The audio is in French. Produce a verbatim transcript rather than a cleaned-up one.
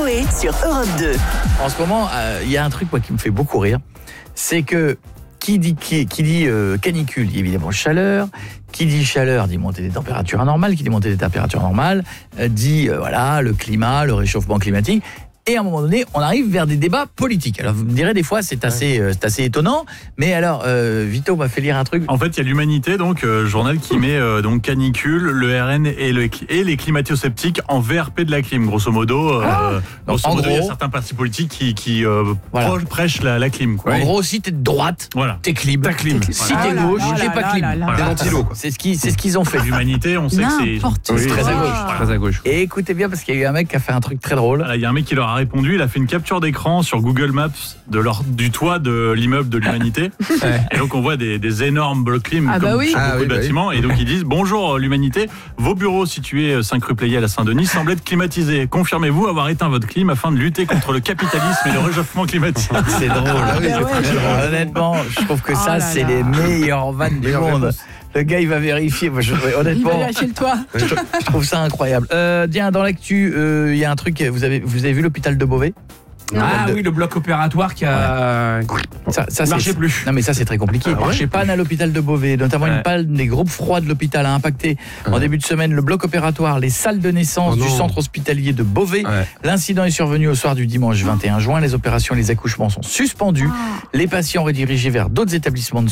Coé sur Europe deux. En ce moment, il euh, y a un truc moi, qui me fait beaucoup rire. C'est que qui dit, qui, qui dit euh, canicule dit évidemment chaleur. Qui dit chaleur dit montée des températures anormales. Qui dit montée des températures anormales euh, dit euh, voilà, le climat, le réchauffement climatique. Et à un moment donné, on arrive vers des débats politiques. Alors vous me direz, des fois, c'est assez, euh, c'est assez étonnant. Mais alors, euh, Vito m'a fait lire un truc. En fait, il y a l'Humanité, donc euh, journal qui met euh, donc canicule, le R N et, le, et les climato-sceptiques en V R P de la clim. Grosso modo, euh, ah, grosso en modo, gros, il y a certains partis politiques qui, qui euh, voilà. prêchent la, la clim. Quoi. En gros, si t'es de droite, voilà. t'es clim. T'as clim. Si voilà. t'es oh gauche, là t'es là pas là clim. là là Voilà. Voilà. C'est ce qu'ils, c'est ce qu'ils ont fait. L'Humanité, on sait que c'est, oui, c'est très à gauche. Voilà. Très à gauche. Et écoutez bien, parce qu'il y a eu un mec qui a fait un truc très drôle. Il y a un mec qui leur a répondu, il a fait une capture d'écran sur Google Maps de leur, du toit de l'immeuble de l'Humanité. Ouais. Et donc on voit des, des énormes blocs clim ah comme bah oui. sur ah beaucoup oui, de bah bâtiments. oui. Et donc ils disent, bonjour l'Humanité, vos bureaux situés cinq rue Pleyel à Saint-Denis semblent être climatisés. Confirmez-vous avoir éteint votre clim afin de lutter contre le capitalisme et le réchauffement climatique. C'est drôle. Ah, oui, c'est ouais, très drôle. Honnêtement, je trouve que oh ça, là c'est là. les meilleures vannes du monde. Le gars, il va vérifier. Moi, je, honnêtement, il va lâcher le toit. Je, je trouve ça incroyable. Euh, tiens, dans l'actu, il euh, y a un truc. Vous avez, vous avez vu l'hôpital de Beauvais ? Ah de... oui, le bloc opératoire qui a ouais. ça, ça marché c'est... plus. Non mais ça c'est très compliqué. Ah ouais. Chez Panne à l'hôpital de Beauvais, notamment ouais. une panne des groupes froids de l'hôpital a impacté ouais. en début de semaine le bloc opératoire, les salles de naissance oh du centre hospitalier de Beauvais. Ouais. L'incident est survenu au soir du dimanche vingt et un juin. Les opérations et les accouchements sont suspendus. Ah. Les patients redirigés vers d'autres établissements de